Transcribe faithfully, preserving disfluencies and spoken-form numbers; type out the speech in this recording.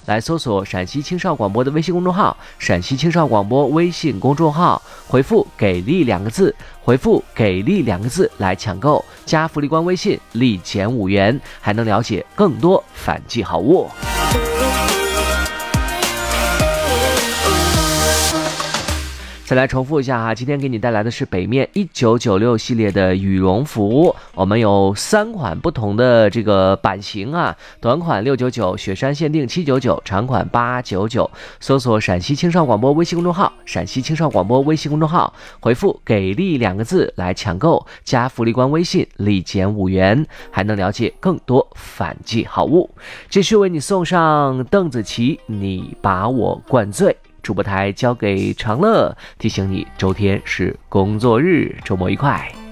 来搜索陕西青少广播的微信公众号，陕西青少广播微信公众号，回复给力两个字，回复给力两个字来抢购，加福利官微信立减五元，还能了解更多反季好物。再来重复一下哈，今天给你带来的是北面一九九六系列的羽绒服，我们有三款不同的这个版型啊，短款六九九，雪山限定七九九，长款八九九。搜索陕西青少广播微信公众号，陕西青少广播微信公众号，回复给力两个字来抢购，加福利官微信立减五元，还能了解更多反季好物。继续为你送上邓紫棋，你把我灌醉。主播台交给长乐，提醒你周天是工作日，周末愉快。